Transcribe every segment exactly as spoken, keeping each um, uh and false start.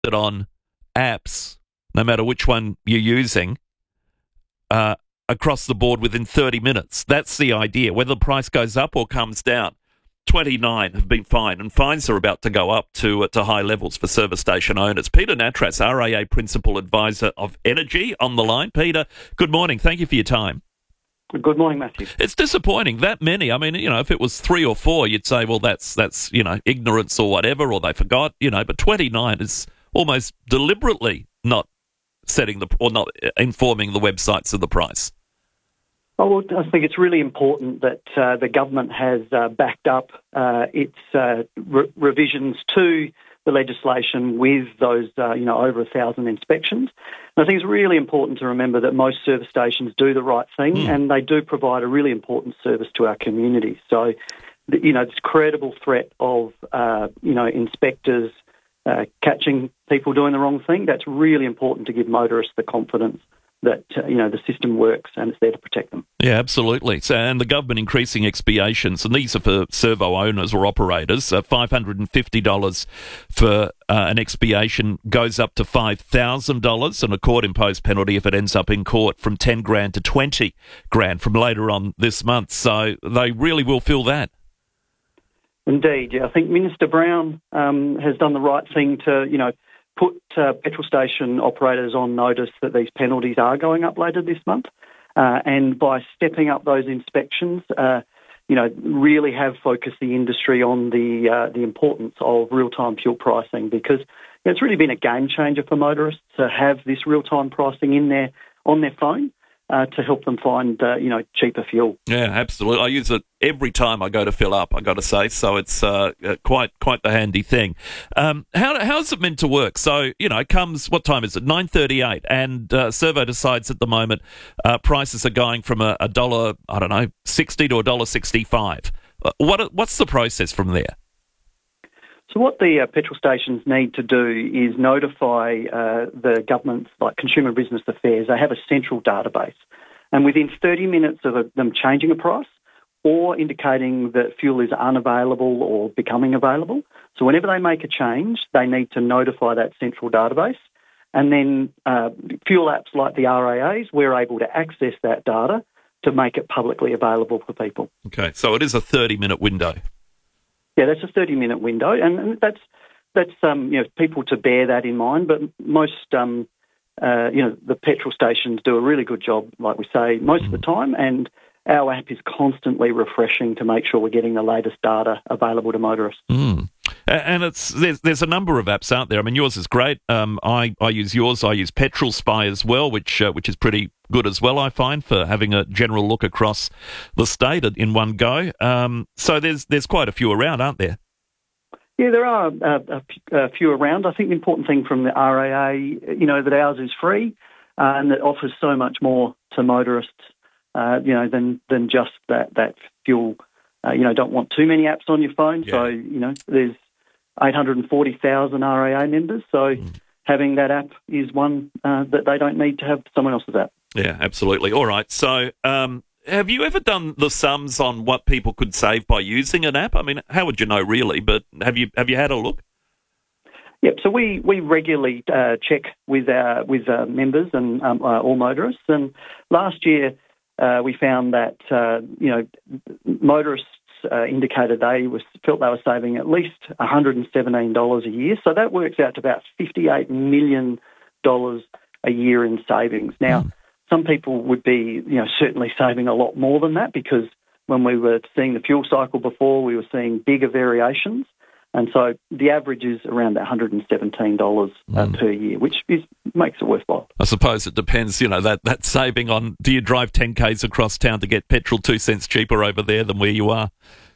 it on apps, no matter which one you're using, uh, across the board within thirty minutes. That's the idea. Whether the price goes up or comes down. twenty-nine have been fined, and fines are about to go up to uh, to high levels for service station owners. Peter Nattrass, R A A Principal Advisor of Energy, on the line. Peter, good morning. Thank you for your time. Good morning, Matthew. It's disappointing, that many. I mean, you know, if it was three or four, you'd say, well, that's, that's you know, ignorance or whatever, or they forgot, you know, but twenty-nine is almost deliberately not setting the, or not informing the websites of the price. Oh, well, I think it's really important that uh, the government has uh, backed up uh, its uh, re- revisions to the legislation with those, uh, you know, over a thousand inspections. And I think it's really important to remember that most service stations do the right thing, mm. and they do provide a really important service to our community. So, you know, this credible threat of, uh, you know, inspectors uh, catching people doing the wrong thing, that's really important to give motorists the confidence that, uh, you know, the system works and it's there to protect them. Yeah, absolutely. So, and the government increasing expiations, and these are for servo owners or operators, uh, five hundred fifty dollars for uh, an expiation goes up to five thousand dollars, and a court-imposed penalty if it ends up in court from ten grand to twenty grand from later on this month. So they really will feel that. Indeed, yeah. I think Minister Brown um, has done the right thing to, you know, put uh, petrol station operators on notice that these penalties are going up later this month. Uh, and by stepping up those inspections, uh, you know, really have focused the industry on the uh, the importance of real-time fuel pricing, because you know, it's really been a game changer for motorists to have this real-time pricing in their on their phone uh, to help them find uh, you know cheaper fuel. Yeah, absolutely. I use it every time I go to fill up, I got to say, so it's uh, quite quite the handy thing. Um, how how is it meant to work? So, you know, it comes, what time is it? nine thirty-eight, and uh, Servo decides at the moment uh, prices are going from a, a dollar, I don't know, sixty to a dollar sixty-five. Uh, what what's the process from there? So what the uh, petrol stations need to do is notify uh, the government's, like Consumer Business Affairs. They have a central database, and within thirty minutes of a, them changing a price or indicating that fuel is unavailable or becoming available, so whenever they make a change, they need to notify that central database. And then uh, fuel apps like the R A As, we're able to access that data to make it publicly available for people. Okay, so it is a thirty-minute window. Yeah, that's a thirty-minute window, and that's that's um, you know people to bear that in mind. But most um, uh, you know the petrol stations do a really good job, like we say, most mm. of the time, and our app is constantly refreshing to make sure we're getting the latest data available to motorists. Mm. And it's there's there's a number of apps out there. I mean, yours is great. Um, I I use yours. I use Petrol Spy as well, which uh, which is pretty good as well, I find, for having a general look across the state in one go. Um, so there's there's quite a few around, aren't there? Yeah, there are uh, a, a few around. I think the important thing from the R A A, you know, that ours is free uh, and that offers so much more to motorists, uh, you know, than than just that that fuel. Uh, you know, don't want too many apps on your phone. Yeah. So you know, there's eight hundred forty thousand R A A members. So mm. having that app is one uh, that they don't need to have someone else's app. Yeah, absolutely. All right. So um, have you ever done the sums on what people could save by using an app? I mean, how would you know really? But have you have you had a look? Yep. So we we regularly uh, check with our with uh, members and um, uh, all motorists. And last year uh, we found that uh, you know motorists uh, indicated they was felt they were saving at least one hundred seventeen dollars a year. So that works out to about fifty-eight million dollars a year in savings. Now. Mm. Some people would be, you know, certainly saving a lot more than that, because when we were seeing the fuel cycle before, we were seeing bigger variations. And so the average is around one hundred seventeen dollars uh, mm. per year, which is, makes it worthwhile. I suppose it depends, you know, that, that saving on, do you drive ten kays across town to get petrol two cents cheaper over there than where you are?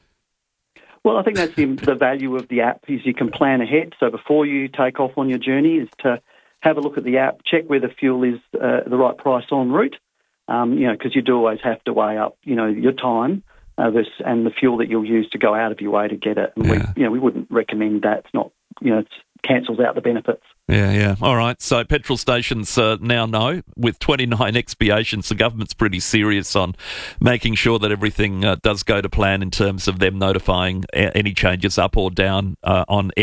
Well, I think that's the, the value of the app, is you can plan ahead. So before you take off on your journey is to have a look at the app, check whether fuel is uh, the right price en route, um, you know, because you do always have to weigh up, you know, your time uh, this, and the fuel that you'll use to go out of your way to get it. And yeah. we, you know, we wouldn't recommend that. It's not, you know, it cancels out the benefits. Yeah, yeah. All right. So petrol stations uh, now know, with twenty-nine expiations, the government's pretty serious on making sure that everything uh, does go to plan in terms of them notifying a- any changes up or down uh, on any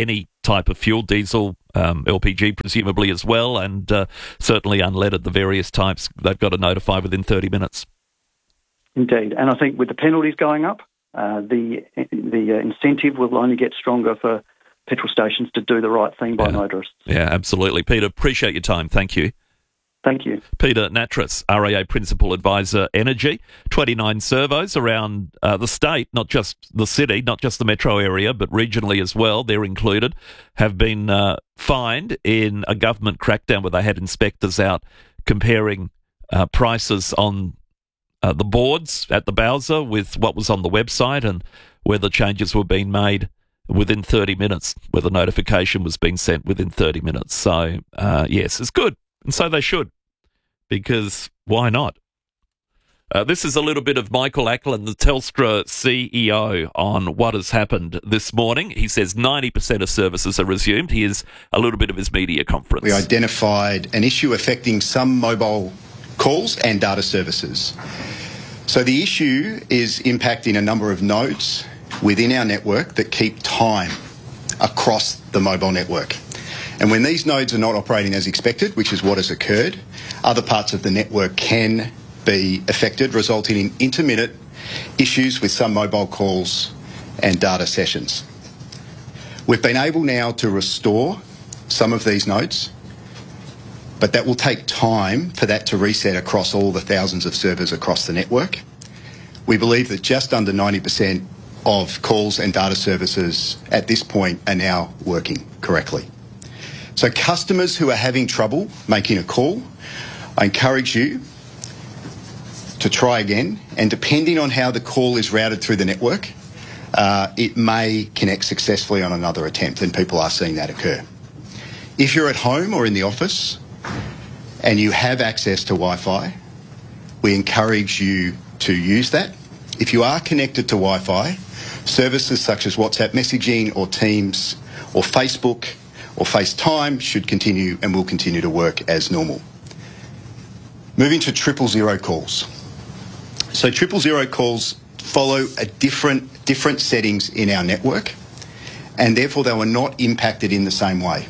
type of fuel, diesel, um, L P G presumably as well, and uh, certainly unleaded, the various types, they've got to notify within thirty minutes. Indeed, and I think with the penalties going up, uh, the the incentive will only get stronger for petrol stations to do the right thing by yeah. motorists. Yeah, absolutely. Peter, appreciate your time. Thank you. Thank you. Peter Nattrass, R A A Principal Advisor Energy. twenty-nine servos around uh, the state, not just the city, not just the metro area, but regionally as well, they're included, have been uh, fined in a government crackdown where they had inspectors out comparing uh, prices on uh, the boards at the Bowser with what was on the website and whether changes were being made within thirty minutes, whether notification was being sent within thirty minutes. So, uh, yes, it's good. And so they should, because why not? Uh, this is a little bit of Michael Ackland, the Telstra C E O, on what has happened this morning. He says ninety percent of services are resumed. Here's a little bit of his media conference. We identified an issue affecting some mobile calls and data services. So the issue is impacting a number of nodes within our network that keep time across the mobile network. And when these nodes are not operating as expected, which is what has occurred, other parts of the network can be affected, resulting in intermittent issues with some mobile calls and data sessions. We've been able now to restore some of these nodes, but that will take time for that to reset across all the thousands of servers across the network. We believe that just under ninety percent of calls and data services at this point are now working correctly. So customers who are having trouble making a call, I encourage you to try again, and depending on how the call is routed through the network, uh, it may connect successfully on another attempt, and people are seeing that occur. If you're at home or in the office and you have access to Wi-Fi, we encourage you to use that. If you are connected to Wi-Fi, services such as WhatsApp messaging or Teams or Facebook or FaceTime should continue and will continue to work as normal. Moving to triple zero calls. So triple zero calls follow a different, different settings in our network, and therefore they were not impacted in the same way.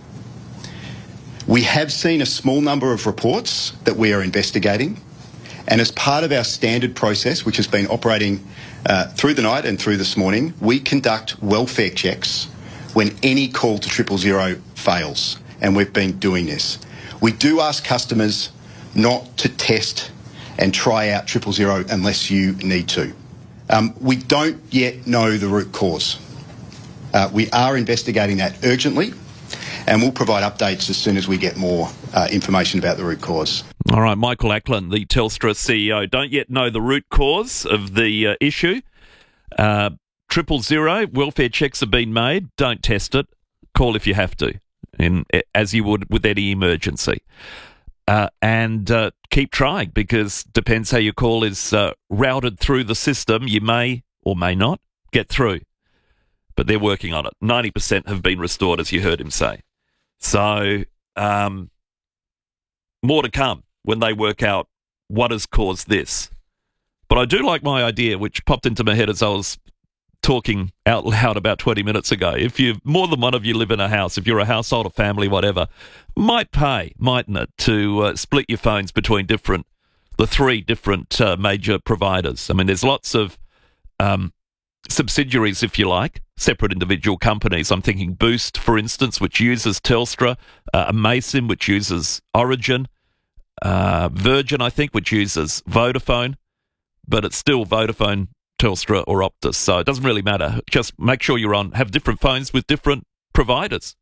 We have seen a small number of reports that we are investigating, and as part of our standard process, which has been operating uh, through the night and through this morning, we conduct welfare checks when any call to triple zero fails, and we've been doing this. We do ask customers not to test and try out triple zero unless you need to. Um, we don't yet know the root cause. Uh, we are investigating that urgently, and we'll provide updates as soon as we get more uh, information about the root cause. All right, Michael Ackland, the Telstra C E O, don't yet know the root cause of the uh, issue. Uh, Triple zero, welfare checks have been made. Don't test it. Call if you have to, in, as you would with any emergency. Uh, and uh, keep trying, because depends how your call is uh, routed through the system. You may or may not get through. But they're working on it. ninety percent have been restored, as you heard him say. So um, more to come when they work out what has caused this. But I do like my idea, which popped into my head as I was talking out loud about twenty minutes ago. If you more than one of you live in a house, if you're a household, a family, whatever, might pay, mightn't it, to uh, split your phones between different, the three different uh, major providers. I mean, there's lots of um, subsidiaries, if you like, separate individual companies. I'm thinking Boost, for instance, which uses Telstra, uh, Mason, which uses Origin, uh, Virgin, I think, which uses Vodafone, but it's still Vodafone, Telstra or Optus, so it doesn't really matter. Just make sure you're on, have different phones with different providers.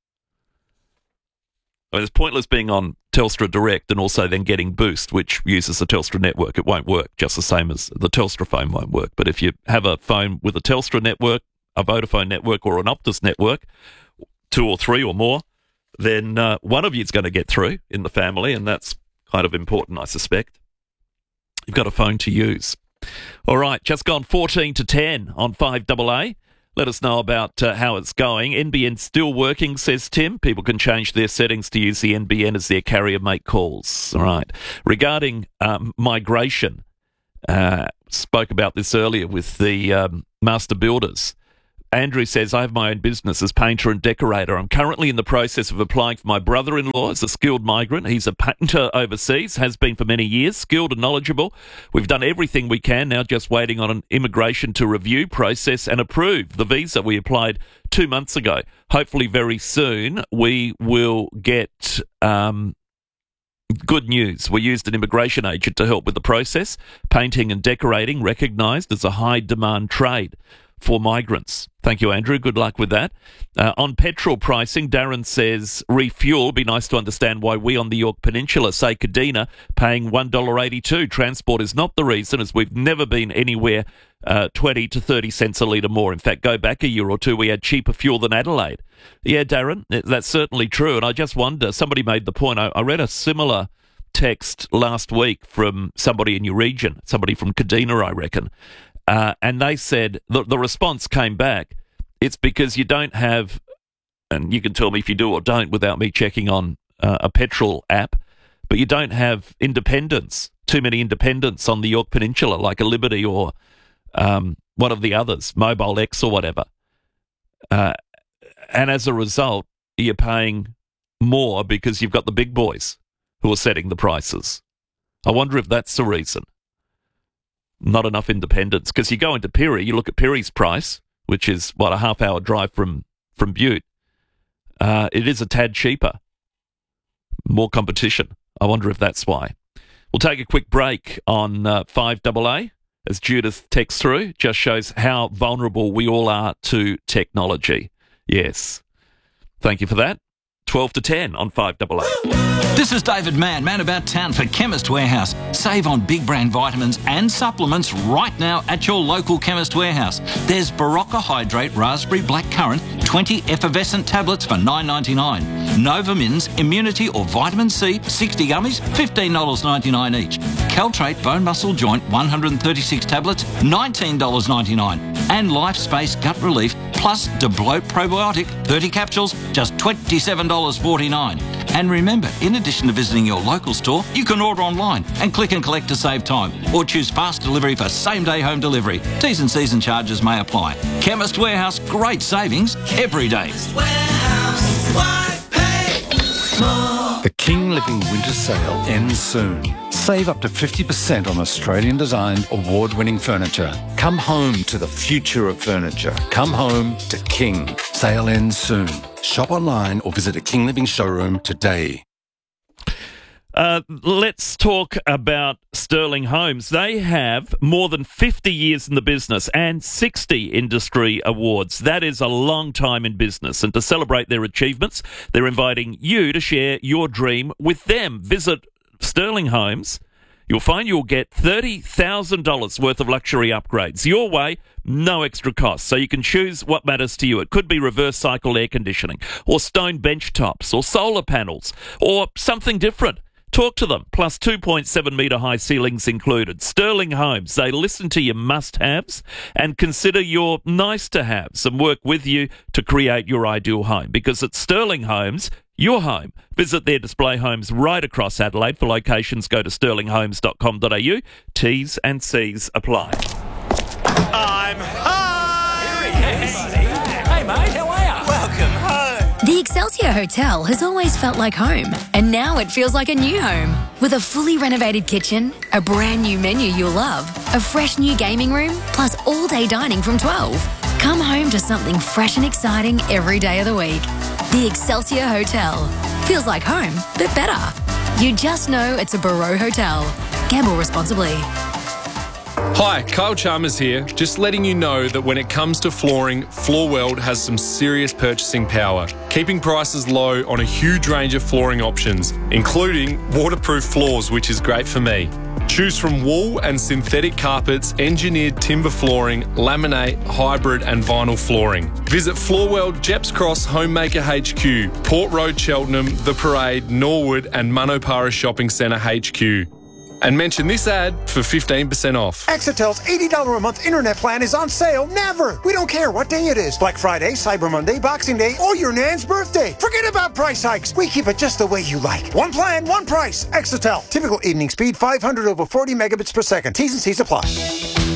I mean, it's pointless being on Telstra Direct and also then getting Boost, which uses the Telstra network. It won't work, just the same as the Telstra phone won't work. But if you have a phone with a Telstra network, a Vodafone network or an Optus network, two or three or more, then uh, one of you is going to get through in the family, and that's kind of important, I suspect. You've got a phone to use. All right, just gone fourteen to ten on five A A. Let us know about uh, how it's going. N B N still working, says Tim. People can change their settings to use the N B N as their carrier make calls. All right. Regarding um, migration, uh, spoke about this earlier with the um, master builders. Andrew says, I have my own business as painter and decorator. I'm currently in the process of applying for my brother-in-law as a skilled migrant. He's a painter overseas, has been for many years, skilled and knowledgeable. We've done everything we can, now just waiting on an immigration to review, process and approve the visa we applied two months ago. Hopefully very soon we will get um, good news. We used an immigration agent to help with the process. Painting and decorating recognised as a high-demand trade for migrants. Thank you, Andrew. Good luck with that. Uh, on petrol pricing, Darren says, refuel. Be nice to understand why we on the Yorke Peninsula, say Kadina, paying one dollar eighty-two. Transport is not the reason, as we've never been anywhere uh, twenty to thirty cents a litre more. In fact, go back a year or two, we had cheaper fuel than Adelaide. Yeah, Darren, that's certainly true. And I just wonder, somebody made the point, I, I read a similar text last week from somebody in your region, somebody from Kadina, I reckon. Uh, and they said, the, the response came back, it's because you don't have, and you can tell me if you do or don't without me checking on uh, a petrol app, but you don't have independents, too many independents on the Yorke Peninsula, like a Liberty or um, one of the others, Mobile X or whatever. Uh, and as a result, you're paying more because you've got the big boys who are setting the prices. I wonder if that's the reason. Not enough independence, because you go into Pirrie, you look at Pirrie's price, which is, what, a half-hour drive from, from Butte. Uh, it is a tad cheaper. More competition. I wonder if that's why. We'll take a quick break on uh, five A A, as Judith texts through. Just shows how vulnerable we all are to technology. Yes. Thank you for that. twelve to ten on five A A. This is David Mann, Man About Town for Chemist Warehouse. Save on big brand vitamins and supplements right now at your local Chemist Warehouse. There's Barocca Hydrate Raspberry Black Currant twenty effervescent tablets for nine ninety-nine. Novamins Immunity or Vitamin C sixty gummies, fifteen dollars ninety-nine each. Caltrate Bone Muscle Joint one hundred thirty-six tablets, nineteen dollars ninety-nine. And Life Space Gut Relief plus Debloat Probiotic thirty capsules, just twenty-seven dollars forty-nine. And remember, in addition to visiting your local store, you can order online and click and collect to save time, or choose fast delivery for same-day home delivery. T's and C's and charges may apply. Chemist Warehouse, great savings every day. The King Living Winter Sale ends soon. Save up to fifty percent on Australian-designed, award-winning furniture. Come home to the future of furniture. Come home to King. Sale ends soon. Shop online or visit a King Living showroom today. Uh, let's talk about Sterling Homes. They have more than fifty years in the business and sixty industry awards. That is a long time in business. And to celebrate their achievements, they're inviting you to share your dream with them. Visit Sterling Homes. You'll find you'll get thirty thousand dollars worth of luxury upgrades your way, no extra cost. So you can choose what matters to you. It could be reverse cycle air conditioning or stone bench tops or solar panels or something different. Talk to them, plus two point seven metre high ceilings included. Sterling Homes, they listen to your must-haves and consider your nice-to-haves and work with you to create your ideal home. Because at Sterling Homes, your home. Visit their display homes right across Adelaide. For locations, go to sterling homes dot com dot a u. T's and C's apply. I'm home! Here he is. Hey, mate, how are you? Welcome home. The Excelsior Hotel has always felt like home, and now it feels like a new home. With a fully renovated kitchen, a brand new menu you'll love, a fresh new gaming room, plus all-day dining from twelve. Come home to something fresh and exciting every day of the week. The Excelsior Hotel. Feels like home, but better. You just know it's a Barreau Hotel. Gamble responsibly. Hi, Kyle Chalmers here. Just letting you know that when it comes to flooring, Floorworld has some serious purchasing power, keeping prices low on a huge range of flooring options, including waterproof floors, which is great for me. Choose from wool and synthetic carpets, engineered timber flooring, laminate, hybrid and vinyl flooring. Visit Floorworld, Jeps Cross, Homemaker H Q, Port Road, Cheltenham, The Parade, Norwood and Manopara Shopping Centre H Q. And mention this ad for fifteen percent off. Exetel's eighty dollars a month internet plan is on sale never. We don't care what day it is. Black Friday, Cyber Monday, Boxing Day, or your nan's birthday. Forget about price hikes. We keep it just the way you like. One plan, one price. Exetel. Typical evening speed five hundred over forty megabits per second. T's and C's apply.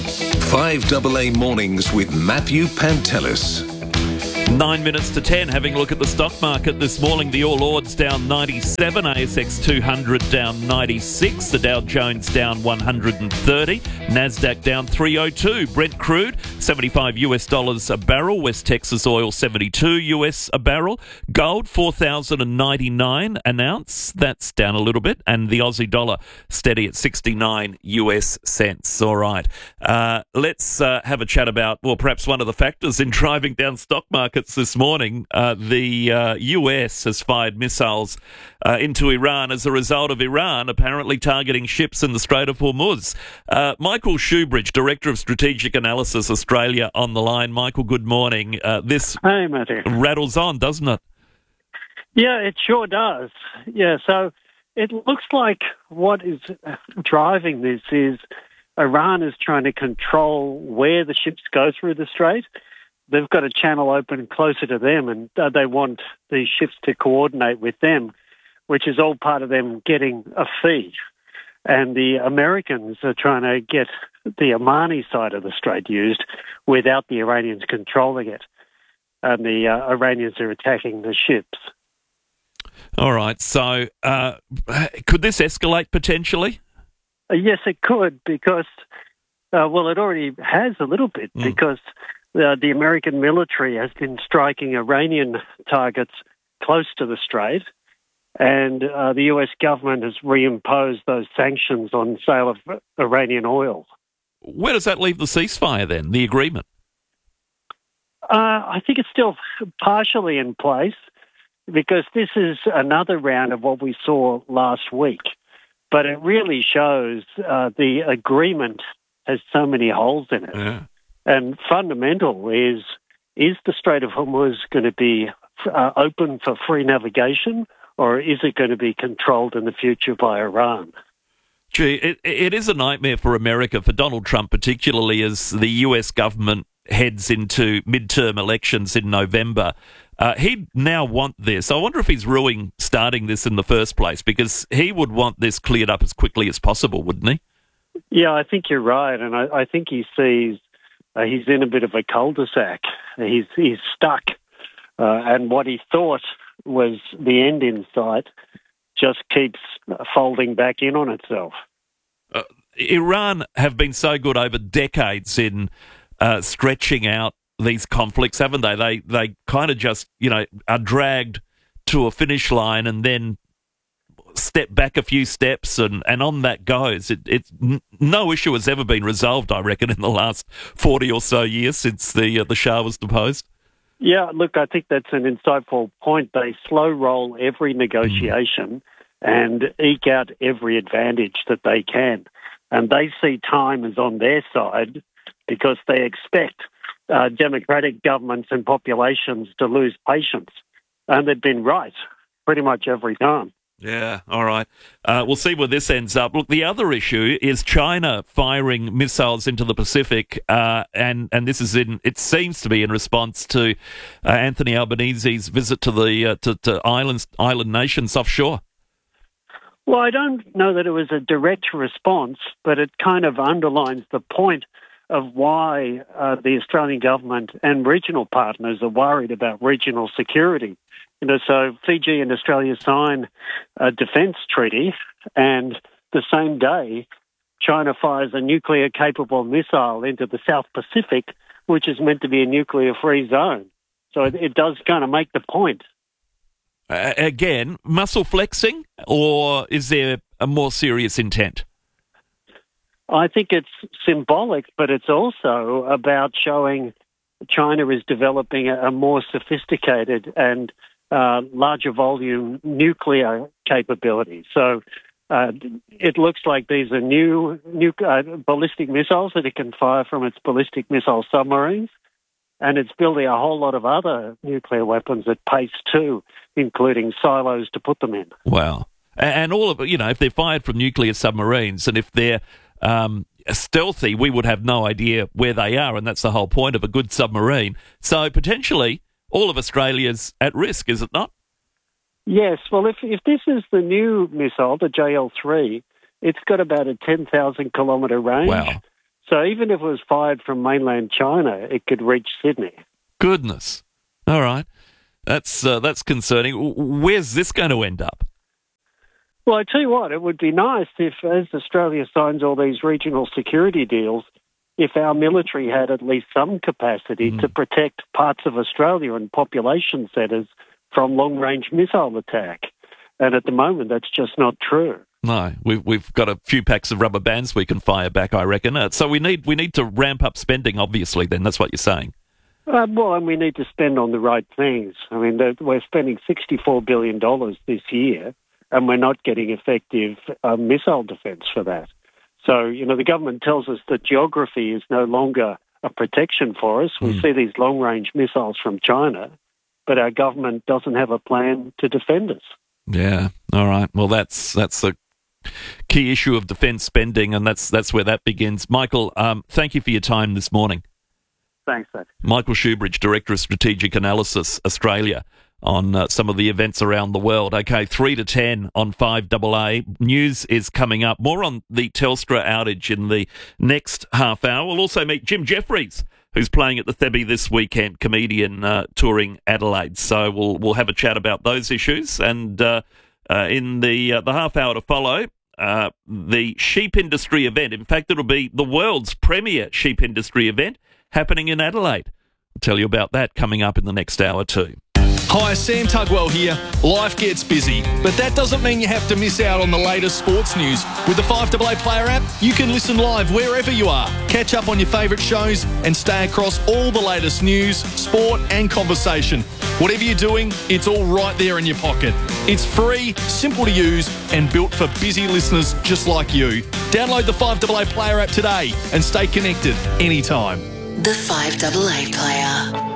five A A Mornings with Matthew Pantelis. Nine minutes to ten, having a look at the stock market this morning. The All Ords down ninety-seven, A S X two hundred down ninety-six, the Dow Jones down one hundred thirty, Nasdaq down three oh two, Brent crude seventy-five US dollars a barrel, West Texas oil seventy-two US a barrel, gold four thousand ninety-nine an ounce, that's down a little bit, and the Aussie dollar steady at sixty-nine US cents. All right, uh, let's uh, have a chat about, well, perhaps one of the factors in driving down stock markets this morning. Uh, the uh, U S has fired missiles uh, into Iran as a result of Iran apparently targeting ships in the Strait of Hormuz. Uh, Michael Shoebridge, Director of Strategic Analysis Australia, on the line. Michael, good morning. Uh, this hey, Matthew. rattles on, doesn't it? Yeah, it sure does. Yeah, so it looks like what is driving this is Iran is trying to control where the ships go through the strait. They've got a channel open closer to them, and uh, they want these ships to coordinate with them, which is all part of them getting a fee. And the Americans are trying to get the Omani side of the strait used without the Iranians controlling it. And the uh, Iranians are attacking the ships. All right, so uh, could this escalate potentially? Uh, yes, it could, because, uh, well, it already has a little bit, mm. because Uh, the American military has been striking Iranian targets close to the strait, and uh, the U S government has reimposed those sanctions on sale of Iranian oil. Where does that leave the ceasefire then, the agreement? Uh, I think it's still partially in place, because this is another round of what we saw last week. But it really shows uh, the agreement has so many holes in it. Yeah. And fundamental is, is the Strait of Hormuz going to be uh, open for free navigation, or is it going to be controlled in the future by Iran? Gee, it, it is a nightmare for America, for Donald Trump particularly, as the U S government heads into midterm elections in November. Uh, he'd now want this. I wonder if he's ruining starting this in the first place, because he would want this cleared up as quickly as possible, wouldn't he? Yeah, I think you're right. And I, I think he sees uh, he's in a bit of a cul-de-sac. He's, he's stuck. Uh, and what he thought was the end in sight just keeps folding back in on itself. Uh, Iran have been so good over decades in uh, stretching out these conflicts, haven't they? They they kind of just, you know, are dragged to a finish line and then step back a few steps, and, and on that goes. It, it n- no issue has ever been resolved, I reckon, in the last forty or so years since the uh, the Shah was deposed. Yeah, look, I think that's an insightful point. They slow roll every negotiation and eke out every advantage that they can. And they see time as on their side because they expect uh, democratic governments and populations to lose patience. And they've been right pretty much every time. Yeah, all right. Uh, we'll see where this ends up. Look, the other issue is China firing missiles into the Pacific, uh, and and this is in. It seems to be in response to uh, Anthony Albanese's visit to the uh, to, to islands, island nations offshore. Well, I don't know that it was a direct response, but it kind of underlines the point of why uh, the Australian government and regional partners are worried about regional security. You know, so Fiji and Australia sign a defence treaty, and the same day, China fires a nuclear-capable missile into the South Pacific, which is meant to be a nuclear-free zone. So it, it does kind of make the point. Uh, again, muscle flexing, or is there a more serious intent? I think it's symbolic, but it's also about showing China is developing a, a more sophisticated and Uh, larger volume nuclear capability. So uh, it looks like these are new, new uh, ballistic missiles that it can fire from its ballistic missile submarines, and it's building a whole lot of other nuclear weapons at pace too, including silos to put them in. Wow. And all of it, you know, if they're fired from nuclear submarines and if they're um, stealthy, we would have no idea where they are, and that's the whole point of a good submarine. So potentially all of Australia's at risk, is it not? Yes. Well, if if this is the new missile, the J L three, it's got about a ten thousand kilometre range. Wow. So even if it was fired from mainland China, it could reach Sydney. Goodness. All right. That's uh, that's concerning. Where's this going to end up? Well, I tell you what, it would be nice if, as Australia signs all these regional security deals, if our military had at least some capacity mm. to protect parts of Australia and population centres from long-range missile attack. And at the moment, that's just not true. No, we've we've got a few packs of rubber bands we can fire back, I reckon. Uh, so we need we need to ramp up spending. Obviously, then that's what you're saying. Uh, well, and we need to spend on the right things. I mean, we're spending sixty-four billion dollars this year, and we're not getting effective uh, missile defence for that. So, you know, the government tells us that geography is no longer a protection for us. We mm. see these long-range missiles from China, but our government doesn't have a plan to defend us. Yeah. All right. Well, that's that's a key issue of defence spending, and that's that's where that begins. Michael, um, thank you for your time this morning. Thanks, Dave. Michael Shoebridge, Director of Strategic Analysis Australia, on uh, some of the events around the world. Okay, three to ten on five A A. News is coming up. More on the Telstra outage in the next half hour. We'll also meet Jim Jeffries, who's playing at the Thebby this weekend, comedian uh, touring Adelaide. So we'll we'll have a chat about those issues. And uh, uh, in the uh, the half hour to follow, uh, the sheep industry event. In fact, it'll be the world's premier sheep industry event happening in Adelaide. I'll tell you about that coming up in the next hour too. Hi, Sam Tugwell here. Life gets busy, but that doesn't mean you have to miss out on the latest sports news. With the five A A Player app, you can listen live wherever you are, catch up on your favourite shows and stay across all the latest news, sport and conversation. Whatever you're doing, it's all right there in your pocket. It's free, simple to use and built for busy listeners just like you. Download the five A A Player app today and stay connected anytime. The five A A Player.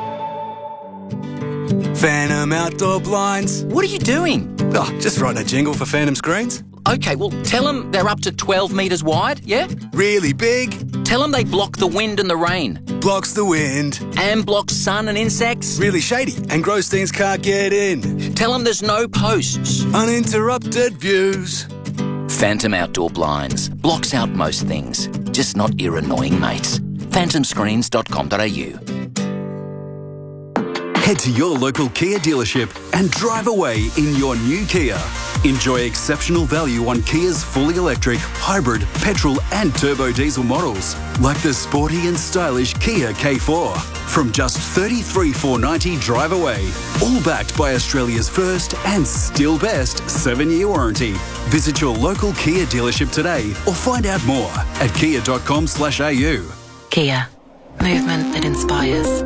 Phantom Outdoor Blinds. What are you doing? Oh, just writing a jingle for Phantom Screens. Okay, well, tell them they're up to twelve metres wide, yeah? Really big. Tell them they block the wind and the rain. Blocks the wind. And blocks sun and insects. Really shady, and gross things can't get in. Tell them there's no posts. Uninterrupted views. Phantom Outdoor Blinds. Blocks out most things, just not your annoying mates. phantom screens dot com dot a u. Head to your local Kia dealership and drive away in your new Kia. Enjoy exceptional value on Kia's fully electric, hybrid, petrol and turbo diesel models, like the sporty and stylish Kia K four. From just thirty-three thousand four hundred ninety dollars drive away, all backed by Australia's first and still best seven-year warranty. Visit your local Kia dealership today or find out more at kia dot com slash a u. Kia. Movement that inspires.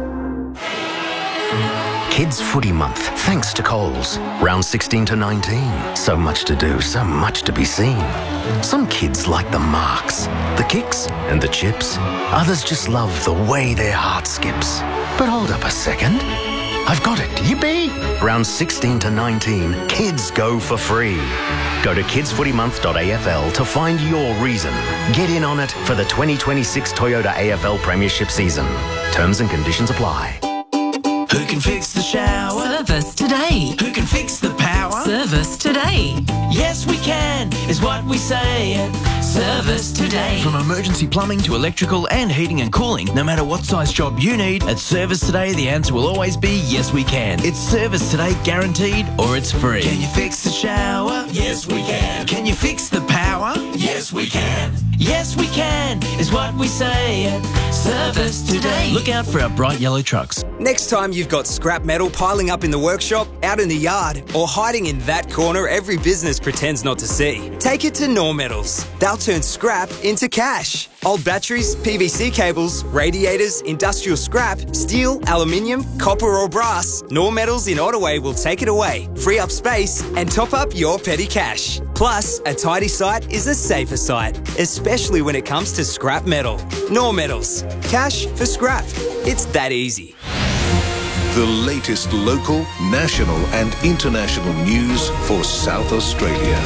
Kids Footy Month, thanks to Coles. Round sixteen to nineteen. So much to do, so much to be seen. Some kids like the marks, the kicks and the chips. Others just love the way their heart skips. But hold up a second. I've got it. Yippee! Round sixteen to nineteen, kids go for free. Go to kids footy month dot a f l to find your reason. Get in on it for the twenty twenty-six Toyota A F L Premiership season. Terms and conditions apply. Who can fix the shower? Service today. Who can fix the power? Service today. Yes, we can, is what we say. Service today. From emergency plumbing to electrical and heating and cooling, no matter what size job you need, at Service Today, the answer will always be yes, we can. It's Service Today guaranteed or it's free. Can you fix the shower? Yes, we can. Can you fix the power? Yes, we can. Yes, we can, is what we say. Service Today. Look out for our bright yellow trucks. Next time you've got scrap metal piling up in the workshop, out in the yard, or hiding in that corner every business pretends not to see, take it to Normetals. They'll turn scrap into cash. Old batteries, P V C cables, radiators, industrial scrap, steel, aluminium, copper or brass, Normetals in Ottaway will take it away, free up space and top up your petty cash. Plus, a tidy site is a safer site, especially when it comes to scrap metal. Normetals. Cash for scrap. It's that easy. The latest local, national and international news for South Australia.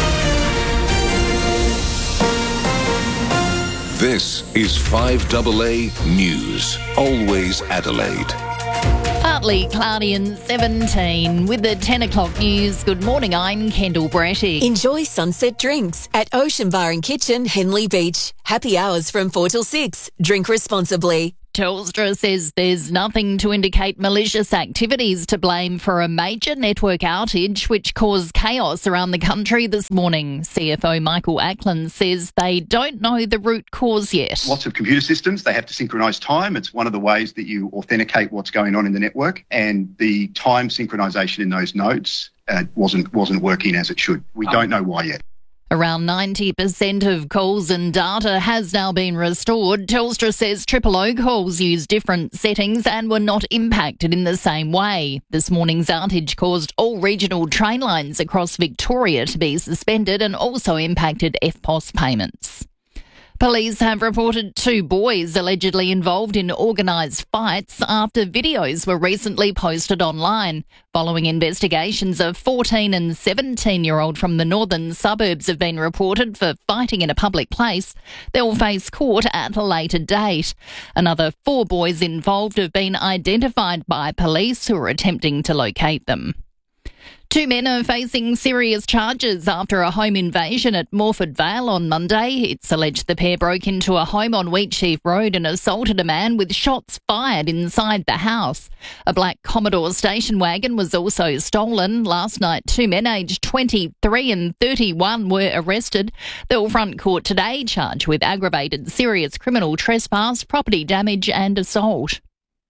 This is five A A News, always Adelaide. Oh, Partly cloudy and seventeen. With the ten o'clock news, good morning, I'm Kendall Bratty. Enjoy sunset drinks at Ocean Bar and Kitchen, Henley Beach. Happy hours from four till six. Drink responsibly. Telstra says there's nothing to indicate malicious activities to blame for a major network outage which caused chaos around the country this morning. C F O Michael Ackland says they don't know the root cause yet. Lots of computer systems, they have to synchronise time. It's one of the ways that you authenticate what's going on in the network, and the time synchronisation in those nodes uh, wasn't wasn't working as it should. We don't know why yet. Around ninety percent of calls and data has now been restored. Telstra says Triple O calls used different settings and were not impacted in the same way. This morning's outage caused all regional train lines across Victoria to be suspended and also impacted F P O S payments. Police have reported two boys allegedly involved in organised fights after videos were recently posted online. Following investigations, a fourteen and seventeen-year-old from the northern suburbs have been reported for fighting in a public place. They'll face court at a later date. Another four boys involved have been identified by police who are attempting to locate them. Two men are facing serious charges after a home invasion at Morford Vale on Monday. It's alleged the pair broke into a home on Wheatsheaf Road and assaulted a man with shots fired inside the house. A black Commodore station wagon was also stolen. Last night, two men aged twenty-three and thirty-one were arrested. They'll front court today, charged with aggravated serious criminal trespass, property damage and assault.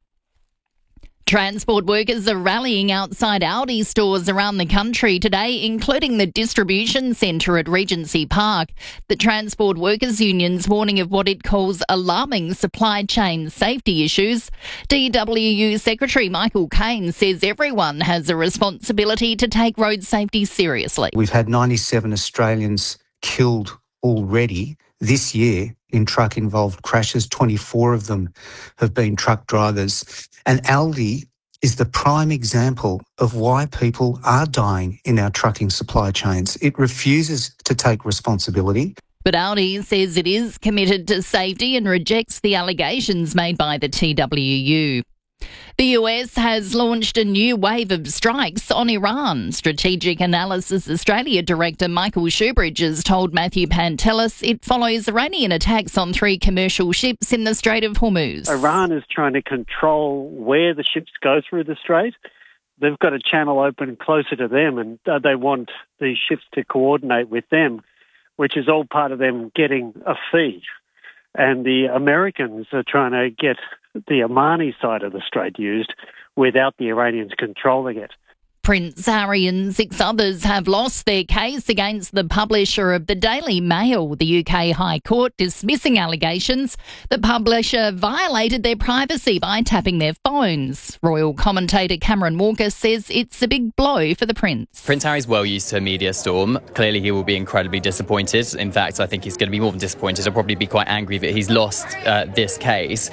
Transport workers are rallying outside Aldi stores around the country today, including the distribution centre at Regency Park. The Transport Workers Union's warning of what it calls alarming supply chain safety issues. D W U Secretary Michael Caine says everyone has a responsibility to take road safety seriously. We've had ninety-seven Australians killed already this year in truck-involved crashes. twenty-four of them have been truck drivers. And Aldi is the prime example of why people are dying in our trucking supply chains. It refuses to take responsibility. But Aldi says it is committed to safety and rejects the allegations made by the T W U. The U S has launched a new wave of strikes on Iran. Strategic Analysis Australia Director Michael Shoebridge has told Matthew Pantelis it follows Iranian attacks on three commercial ships in the Strait of Hormuz. Iran is trying to control where the ships go through the strait. They've got a channel open closer to them, and uh, they want these ships to coordinate with them, which is all part of them getting a fee. And the Americans are trying to get the Omani side of the strait used without the Iranians controlling it. Prince Harry and six others have lost their case against the publisher of the Daily Mail. The U K High Court dismissing allegations the publisher violated their privacy by tapping their phones. Royal commentator Cameron Walker says it's a big blow for the Prince. Prince Harry's well used to a media storm. Clearly he will be incredibly disappointed. In fact, I think he's going to be more than disappointed. He'll probably be quite angry that he's lost uh, this case.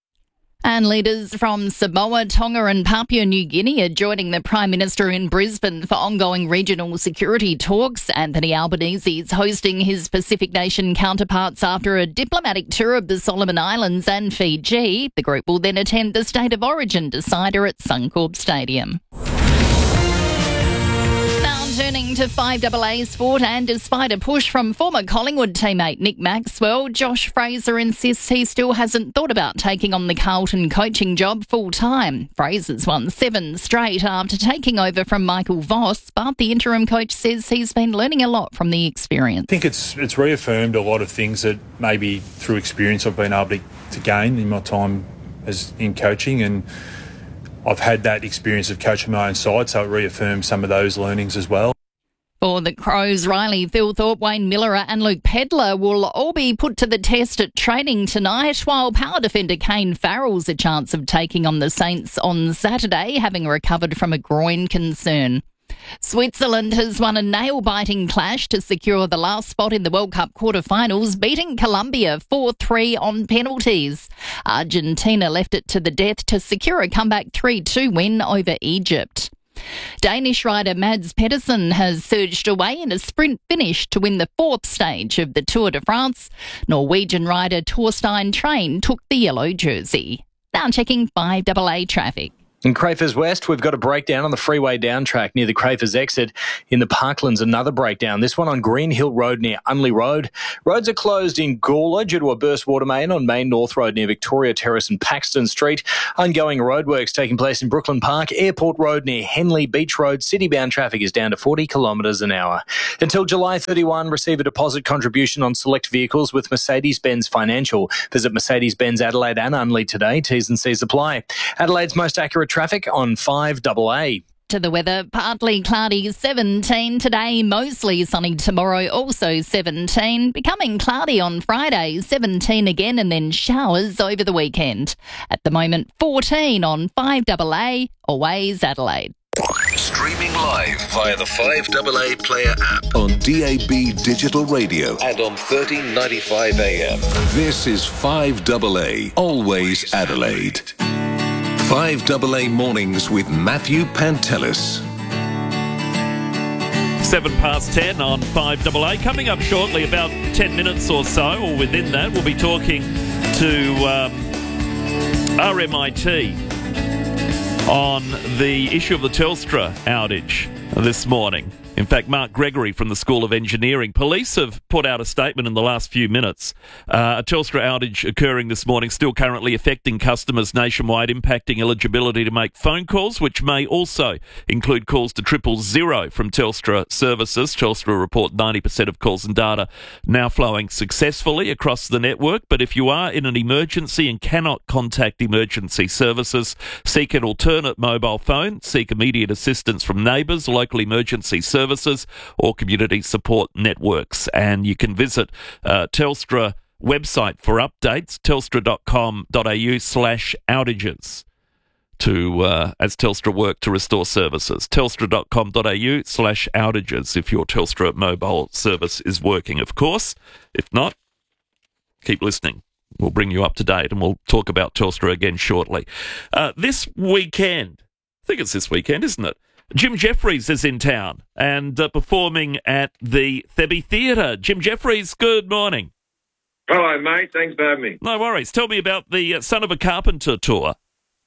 And leaders from Samoa, Tonga and Papua New Guinea are joining the Prime Minister in Brisbane for ongoing regional security talks. Anthony Albanese is hosting his Pacific nation counterparts after a diplomatic tour of the Solomon Islands and Fiji. The group will then attend the State of Origin decider at Suncorp Stadium. Turning to five A A sport, and despite a push from former Collingwood teammate Nick Maxwell, Josh Fraser insists he still hasn't thought about taking on the Carlton coaching job full-time. Fraser's won seven straight after taking over from Michael Voss, but the interim coach says he's been learning a lot from the experience. I think it's it's reaffirmed a lot of things that maybe through experience I've been able to, to gain in my time as in coaching, and I've had that experience of coaching my own side, so it reaffirms some of those learnings as well. For the Crows, Riley Thilthorpe, Wayne Miller and Luke Pedler will all be put to the test at training tonight, while power defender Kane Farrell's a chance of taking on the Saints on Saturday, having recovered from a groin concern. Switzerland has won a nail-biting clash to secure the last spot in the World Cup quarter-finals, beating Colombia four three on penalties. Argentina left it to the death to secure a comeback three two win over Egypt. Danish rider Mads Pedersen has surged away in a sprint finish to win the fourth stage of the Tour de France. Norwegian rider Torstein Train took the yellow jersey. Now checking five A A traffic. In Crafers West, we've got a breakdown on the freeway down track near the Crafers exit. In the Parklands, another breakdown. This one on Green Hill Road near Unley Road. Roads are closed in Gawler due to a burst water main on Main North Road near Victoria Terrace and Paxton Street. Ongoing roadworks taking place in Brooklyn Park. Airport Road near Henley Beach Road. City-bound traffic is down to forty kilometres an hour. Until July thirty-first, receive a deposit contribution on select vehicles with Mercedes-Benz Financial. Visit Mercedes-Benz Adelaide and Unley today. T's and C's apply. Adelaide's most accurate traffic on five A A. To the weather, partly cloudy, seventeen today, mostly sunny tomorrow, also seventeen. Becoming cloudy on Friday, seventeen again, and then showers over the weekend. At the moment, fourteen on five A A, Always Adelaide. Streaming live via the five A A Player app on D A B Digital Radio and on thirteen ninety-five A M. This is five A A, Always Adelaide. five A A Mornings with Matthew Pantelis. Seven past ten on five A A. Coming up shortly, about ten minutes or so, or within that, we'll be talking to um, R M I T on the issue of the Telstra outage this morning. In fact, Mark Gregory from the School of Engineering. Police have put out a statement in the last few minutes. Uh, a Telstra outage occurring this morning, still currently affecting customers nationwide, impacting eligibility to make phone calls, which may also include calls to triple zero from Telstra services. Telstra report ninety percent of calls and data now flowing successfully across the network. But if you are in an emergency and cannot contact emergency services, seek an alternate mobile phone, seek immediate assistance from neighbours, local emergency services, services or community support networks. And you can visit uh, Telstra website for updates, telstra.com.au slash outages to uh, as Telstra work to restore services. Telstra.com.au slash outages if your Telstra mobile service is working, of course. If not, keep listening. We'll bring you up to date and we'll talk about Telstra again shortly. Uh, this weekend, I think it's this weekend, isn't it? Jim Jeffries is in town and uh, performing at the Thebby Theatre. Jim Jeffries, good morning. Hello, mate. Thanks for having me. No worries. Tell me about the uh, Son of a Carpenter tour.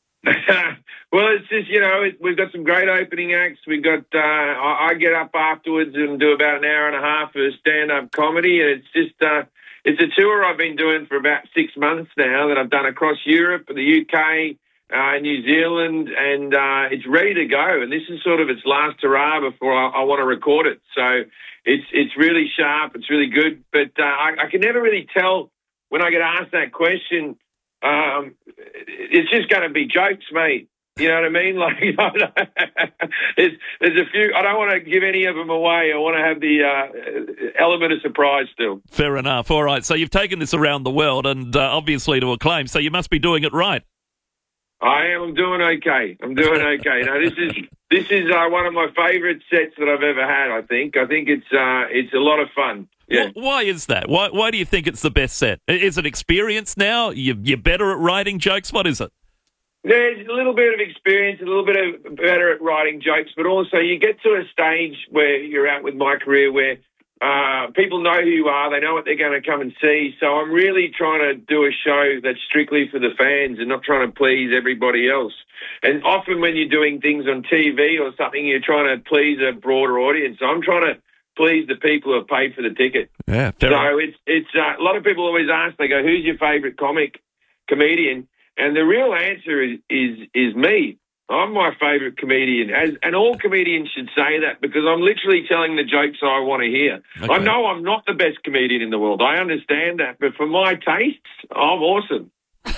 Well, it's just, you know, it, we've got some great opening acts. We've got, uh, I, I get up afterwards and do about an hour and a half of stand-up comedy, and it's just, uh, it's a tour I've been doing for about six months now that I've done across Europe, the U K, Uh, New Zealand, and uh, it's ready to go. And this is sort of its last hurrah before I, I want to record it. So it's it's really sharp. It's really good. But uh, I, I can never really tell when I get asked that question. Um, it's just going to be jokes, mate. You know what I mean? Like, there's, there's a few. I don't want to give any of them away. I want to have the uh, element of surprise still. Fair enough. All right. So you've taken this around the world and uh, obviously to acclaim. So you must be doing it right. I am. I'm doing okay. I'm doing okay. Now, this is this is uh, one of my favourite sets that I've ever had. I think. I think it's uh, it's a lot of fun. Yeah. Well, why is that? Why Why do you think it's the best set? Is it experience now? You you're better at writing jokes. What is it? There's a little bit of experience, a little bit of better at writing jokes, but also you get to a stage where you're at with my career where Uh, people know who you are. They know what they're going to come and see. So I'm really trying to do a show that's strictly for the fans and not trying to please everybody else. And often when you're doing things on T V or something, you're trying to please a broader audience. So I'm trying to please the people who have paid for the ticket. Yeah, fair so enough. it's it's uh, a lot of people always ask. They go, "Who's your favourite comic comedian?" And the real answer is is is me. I'm my favourite comedian, as, and all comedians should say that because I'm literally telling the jokes I want to hear. Okay. I know I'm not the best comedian in the world. I understand that. But for my tastes, I'm awesome.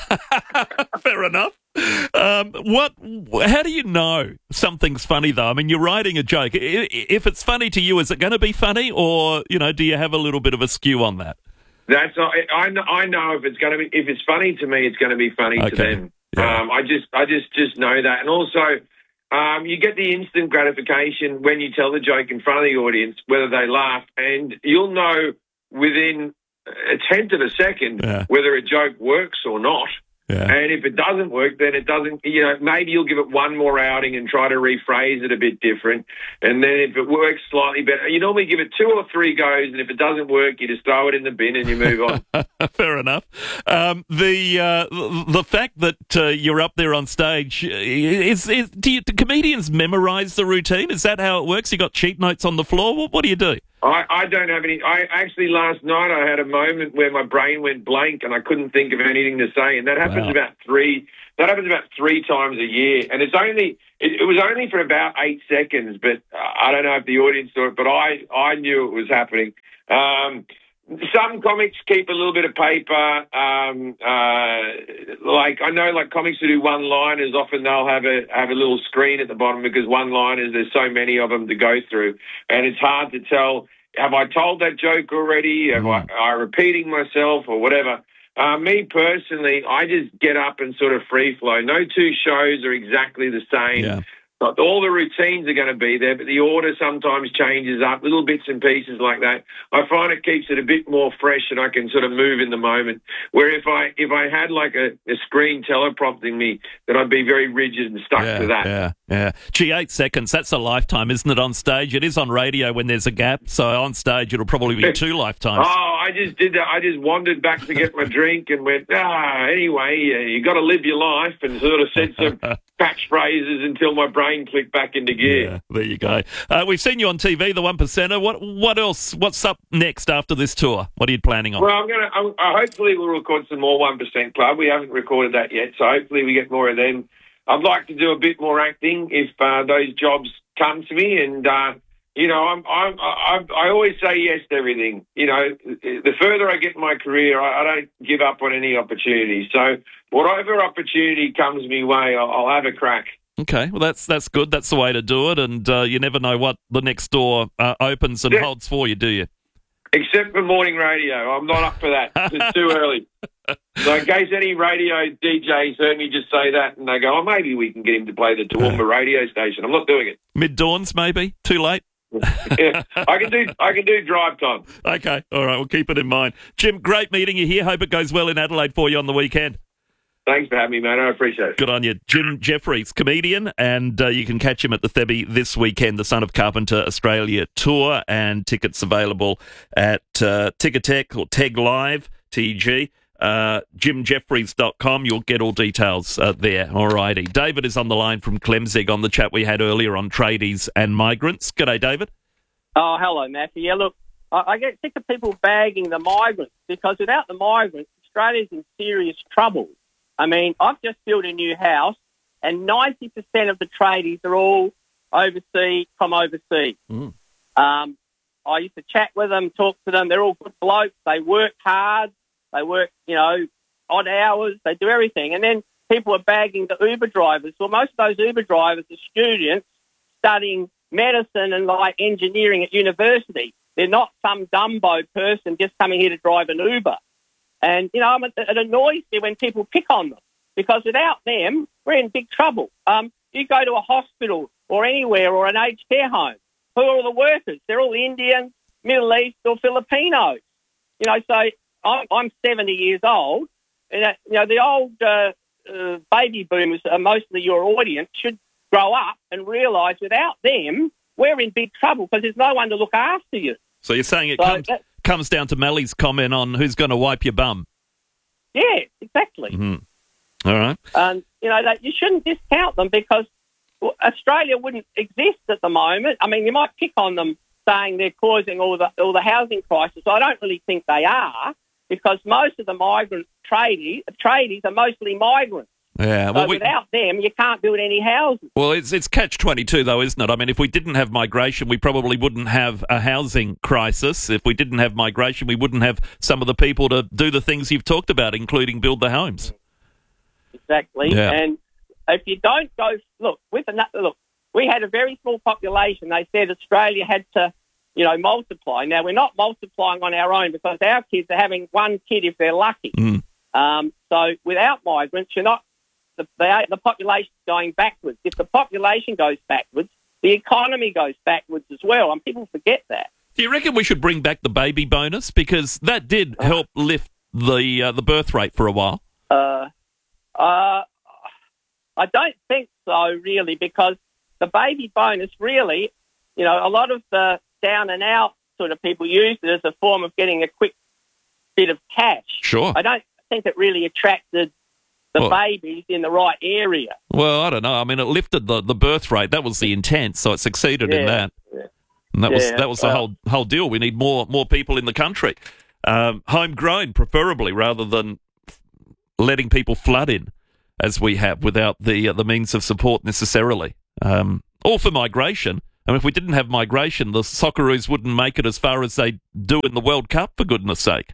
Fair enough. Um, what? How do you know something's funny, though? I mean, you're writing a joke. If it's funny to you, is it going to be funny? Or, you know, do you have a little bit of a skew on that? That's I, I know if it's going to be, if it's funny to me, it's going to be funny okay. to them. Yeah. Um, I just, I just, just know that, and also, um, you get the instant gratification when you tell the joke in front of the audience, whether they laugh, and you'll know within a tenth of a second yeah. whether a joke works or not. Yeah. And if it doesn't work, then it doesn't, you know, maybe you'll give it one more outing and try to rephrase it a bit different. And then if it works slightly better, you normally give it two or three goes, and if it doesn't work, you just throw it in the bin and you move on. Fair enough. Um, the uh, the fact that uh, you're up there on stage, is, is do, you, do comedians memorise the routine? Is that how it works? You got cheat notes on the floor? What, what do you do? I, I don't have any. I actually last night I had a moment where my brain went blank and I couldn't think of anything to say, and that happens Wow. about three. That happens about three times a year, and it's only. It, it was only for about eight seconds, but I don't know if the audience saw it, but I I knew it was happening. Um, some comics keep a little bit of paper. Um, uh, like I know, like comics who do one-liners, often they'll have a have a little screen at the bottom because one-liners, there's so many of them to go through, and it's hard to tell. Have I told that joke already? Have I, am I repeating myself or whatever? Uh, me personally, I just get up and sort of free flow. No two shows are exactly the same. Yeah. But all the routines are going to be there, but the order sometimes changes up, little bits and pieces like that. I find it keeps it a bit more fresh, and I can sort of move in the moment. Where if I if I had like a, a screen teleprompting me, then I'd be very rigid and stuck yeah, to that. Yeah, yeah. Gee, eight seconds, that's a lifetime, isn't it, on stage? It is on radio when there's a gap, so on stage it'll probably be two lifetimes. Oh, I just did that. I just wandered back to get my drink and went, ah, anyway, you got to live your life, and sort of said some catchphrases until my brain clicked back into gear. Yeah, there you go. Uh, we've seen you on T V, the One Percenter. What what else? What's up next after this tour? What are you planning on? Well, I'm gonna. I'm, uh, hopefully, we'll record some more One Percent Club. We haven't recorded that yet, so hopefully, we get more of them. I'd like to do a bit more acting if uh, those jobs come to me, and uh, you know, I'm, I'm, I, I always say yes to everything. You know, the further I get in my career, I, I don't give up on any opportunity. So, whatever opportunity comes my way, I'll, I'll have a crack. Okay, well, that's that's good. That's the way to do it, and uh, you never know what the next door uh, opens and Yeah. holds for you, do you? Except for morning radio. I'm not up for that. It's too early. So in case any radio D Js heard me just say that and they go, oh, maybe we can get him to play the Toowoomba radio station. I'm not doing it. Mid-dawns, maybe? Too late? Yeah, I can do I can do drive time. Okay, all right, we'll keep it in mind. Jim, great meeting you here. Hope it goes well in Adelaide for you on the weekend. Thanks for having me, mate. I appreciate it. Good on you. Jim Jeffries, comedian, and uh, you can catch him at the Thebby this weekend, the Son of Carpenter Australia Tour, and tickets available at uh, Ticketek or Teg Live, T E G, uh, jim jeffries dot com. You'll get all details uh, there. All righty. David is on the line from Clemzig on the chat we had earlier on tradies and migrants. G'day, David. Oh, hello, Matthew. Yeah, look, I, I get sick of people bagging the migrants because without the migrants, Australia's in serious trouble. I mean, I've just built a new house, and ninety percent of the tradies are all overseas, from overseas. Mm. Um, I used to chat with them, talk to them. They're all good blokes. They work hard. They work, you know, odd hours. They do everything. And then people are bagging the Uber drivers. Well, most of those Uber drivers are students studying medicine and, like, engineering at university. They're not some dumbo person just coming here to drive an Uber. And, you know, it annoys me when people pick on them because without them, we're in big trouble. Um, you go to a hospital or anywhere or an aged care home, who are all the workers? They're all Indians, Middle East or Filipinos. You know, so I'm, I'm seventy years old. And, uh, you know, the old uh, uh, baby boomers, uh, mostly your audience, should grow up and realise without them, we're in big trouble because there's no one to look after you. So you're saying it So comes, that- comes down to Mally's comment on who's going to wipe your bum? Yeah, exactly. Mm-hmm. All right. And, you know, that you shouldn't discount them because well, Australia wouldn't exist at the moment. I mean, you might pick on them saying they're causing all the all the housing crisis. I don't really think they are because most of the migrant tradies, tradies are mostly migrants. Yeah. Well, so we, without them, you can't build any houses. well, it's it's catch twenty-two though, isn't it? I mean, if we didn't have migration, we probably wouldn't have a housing crisis. If we didn't have migration, we wouldn't have some of the people to do the things you've talked about, including build the homes. Exactly. Yeah. And if you don't go, look, with another, look, we had a very small population. They said Australia had to, you know, multiply. Now, we're not multiplying on our own because our kids are having one kid if they're lucky. Mm. Um, so without migrants, you're not, the, the, the population's going backwards. If the population goes backwards, the economy goes backwards as well, and people forget that. Do you reckon we should bring back the baby bonus? Because that did help lift the uh, the birth rate for a while. Uh, Uh, I don't think so, really, because the baby bonus really, you know, a lot of the down and out sort of people use it as a form of getting a quick bit of cash. Sure. I don't think it really attracted the Well- babies in the right area. Well, I don't know. I mean, it lifted the, the birth rate. That was the intent, so it succeeded in Yeah, that. yeah. And that was Yeah, that was the well- whole whole deal. We need more more people in the country, um, homegrown, preferably, rather than letting people flood in, as we have, without the uh, the means of support necessarily. Um, all for migration. I mean, if we didn't have migration, the Socceroos wouldn't make it as far as they do in the World Cup, for goodness sake.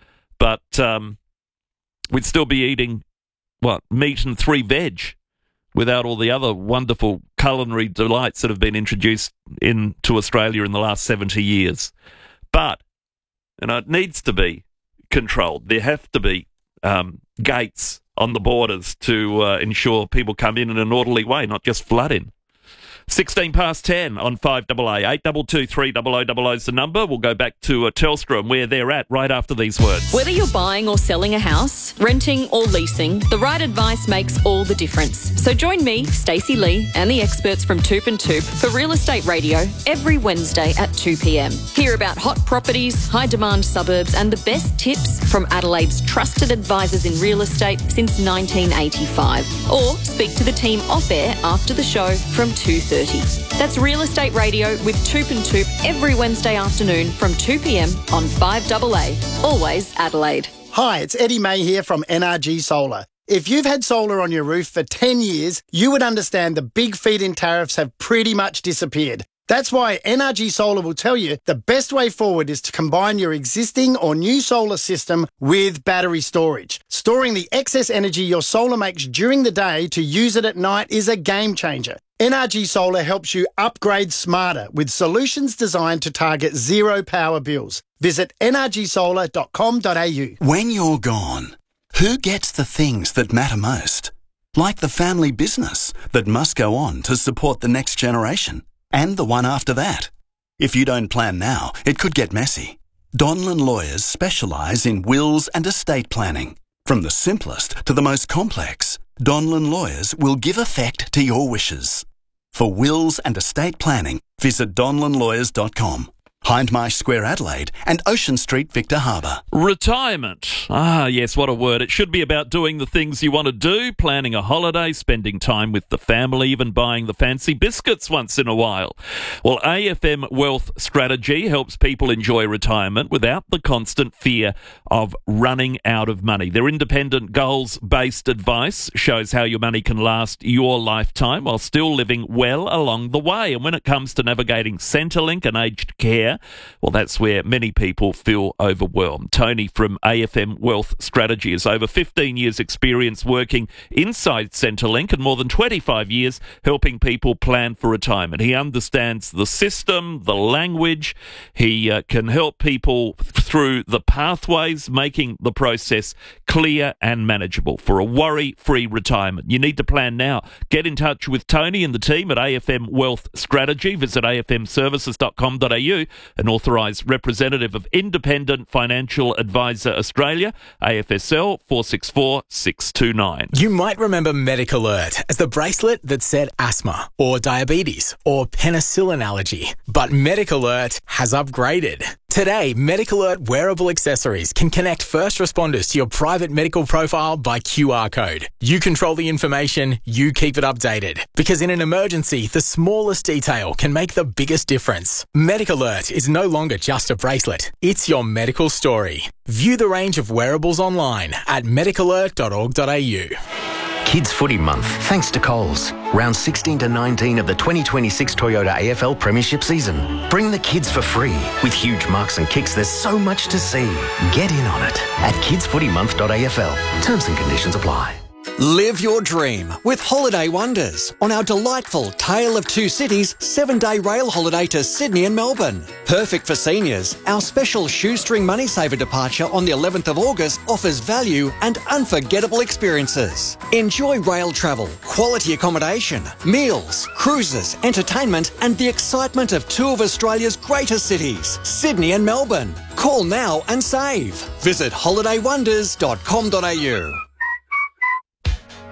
But um, we'd still be eating, what, meat and three veg, without all the other wonderful culinary delights that have been introduced into Australia in the last seventy years. But, you know, it needs to be controlled. There have to be um, gates on the borders to uh, ensure people come in in an orderly way, not just flood in. sixteen past ten on five A A. eight two two three zero zero zero zero is the number. We'll go back to uh, Telstra and where they're at right after these words. Whether you're buying or selling a house, renting or leasing, the right advice makes all the difference. So join me, Stacey Lee, and the experts from Toop and Toop for Real Estate Radio every Wednesday at two p.m. Hear about hot properties, high-demand suburbs, and the best tips from Adelaide's trusted advisors in real estate since nineteen eighty-five. Or speak to the team off-air after the show from two thirty. That's Real Estate Radio with Toop and Toop every Wednesday afternoon from two p.m. on five A A. Always Adelaide. Hi, it's Eddie May here from N R G Solar. If you've had solar on your roof for ten years, you would understand the big feed-in tariffs have pretty much disappeared. That's why N R G Solar will tell you the best way forward is to combine your existing or new solar system with battery storage. Storing the excess energy your solar makes during the day to use it at night is a game changer. N R G Solar helps you upgrade smarter with solutions designed to target zero power bills. Visit n r g solar dot com dot a u. When you're gone, who gets the things that matter most? Like the family business that must go on to support the next generation and the one after that. If you don't plan now, it could get messy. Donlan Lawyers specialise in wills and estate planning. From the simplest to the most complex, Donlan Lawyers will give effect to your wishes. For wills and estate planning, visit donlan lawyers dot com. Hindmarsh Square, Adelaide, and Ocean Street, Victor Harbour. Retirement. Ah, yes, what a word. It should be about doing the things you want to do, planning a holiday, spending time with the family, even buying the fancy biscuits once in a while. Well, A F M Wealth Strategy helps people enjoy retirement without the constant fear of running out of money. Their independent goals-based advice shows how your money can last your lifetime while still living well along the way. And when it comes to navigating Centrelink and aged care, well, that's where many people feel overwhelmed. Tony from A F M Wealth Strategy has over fifteen years experience working inside Centrelink and more than twenty-five years helping people plan for retirement. He understands the system, the language. He uh, can help people through the pathways, making the process clear and manageable for a worry-free retirement. You need to plan now. Get in touch with Tony and the team at A F M Wealth Strategy. Visit a f m services dot com dot a u. An authorised representative of Independent Financial Advisor Australia, A F S L four six four six two nine. You might remember MedicAlert as the bracelet that said asthma or diabetes or penicillin allergy. But MedicAlert has upgraded. Today, MedicAlert wearable accessories can connect first responders to your private medical profile by Q R code. You control the information, you keep it updated. Because in an emergency, the smallest detail can make the biggest difference. MedicAlert is no longer just a bracelet. It's your medical story. View the range of wearables online at medic alert dot org dot a u. Kids Footy Month, thanks to Coles. Round sixteen to nineteen of the twenty twenty-six Toyota A F L Premiership season. Bring the kids for free. With huge marks and kicks, there's so much to see. Get in on it at kids footy month dot a f l. Terms and conditions apply. Live your dream with Holiday Wonders on our delightful Tale of Two Cities seven-day rail holiday to Sydney and Melbourne. Perfect for seniors, our special shoestring money saver departure on the eleventh of August offers value and unforgettable experiences. Enjoy rail travel, quality accommodation, meals, cruises, entertainment and the excitement of two of Australia's greatest cities, Sydney and Melbourne. Call now and save. Visit holiday wonders dot com dot a u.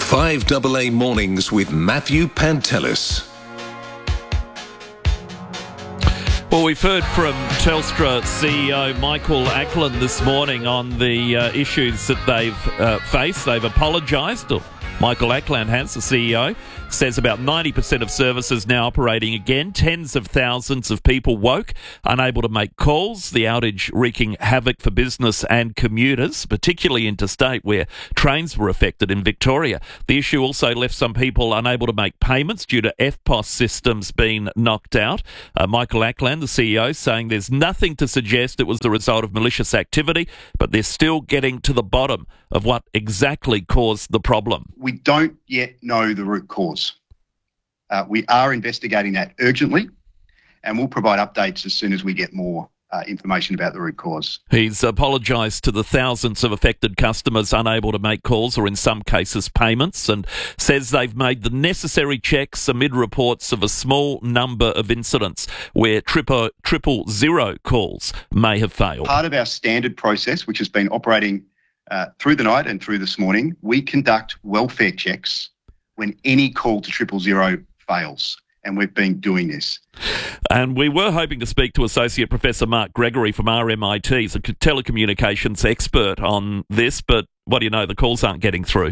five A A Mornings with Matthew Pantelis. Well, we've heard from Telstra C E O Michael Ackland this morning on the uh, issues that they've uh, faced. They've apologised. Michael Ackland has, the C E O, says about ninety percent of services now operating again. Tens of thousands of people woke, unable to make calls. The outage wreaking havoc for business and commuters, particularly interstate where trains were affected in Victoria. The issue also left some people unable to make payments due to F P O S systems being knocked out. Uh, Michael Ackland, the C E O, saying there's nothing to suggest it was the result of malicious activity, but they're still getting to the bottom of what exactly caused the problem. We don't yet know the root cause. Uh, we are investigating that urgently, and we'll provide updates as soon as we get more uh, information about the root cause. He's apologised to the thousands of affected customers unable to make calls or in some cases payments, and says they've made the necessary checks amid reports of a small number of incidents where triple, triple zero calls may have failed. Part of our standard process, which has been operating uh, through the night and through this morning, we conduct welfare checks when any call to triple zero fails. And we've been doing this. And we were hoping to speak to Associate Professor Mark Gregory from R M I T. He's a telecommunications expert on this, but what do you know, the calls aren't getting through.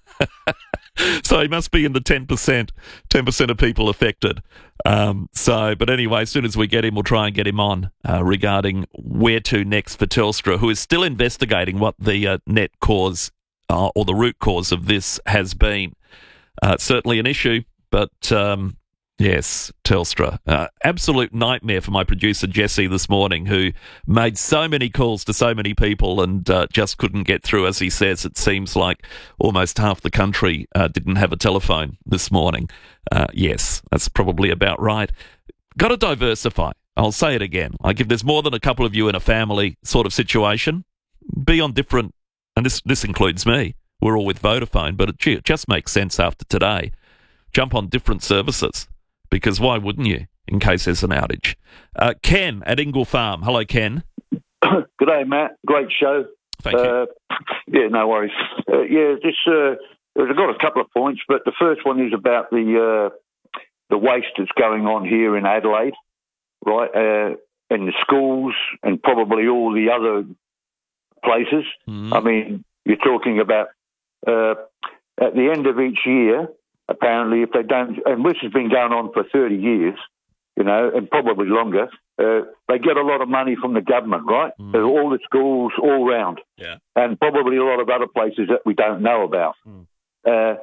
So he must be in the ten percent, ten percent of people affected. Um, so, but anyway, as soon as we get him, we'll try and get him on uh, regarding where to next for Telstra, who is still investigating what the uh, net cause uh, or the root cause of this has been. Uh, certainly an issue, but um, yes, Telstra. Uh, absolute nightmare for my producer, Jesse, this morning, who made so many calls to so many people and uh, just couldn't get through. As he says, it seems like almost half the country uh, didn't have a telephone this morning. Uh, yes, that's probably about right. Got to diversify. I'll say it again. Like if there's more than a couple of you in a family sort of situation, be on different, and this, this includes me. We're all with Vodafone, but it, it just makes sense after today. Jump on different services, because why wouldn't you, in case there's an outage? Uh, Ken at Ingle Farm. Hello, Ken. Good day, Matt. Great show. Thank you. Uh, yeah, no worries. Uh, yeah, this uh, I've got a couple of points, but the first one is about the uh, the waste that's going on here in Adelaide, right? Uh, in the schools and probably all the other places. Mm-hmm. I mean, you're talking about uh, at the end of each year. Apparently, if they don't, and this has been going on for thirty years, you know, and probably longer, uh, they get a lot of money from the government, right? Mm. All the schools all round. Yeah. And probably a lot of other places that we don't know about. Mm. Uh,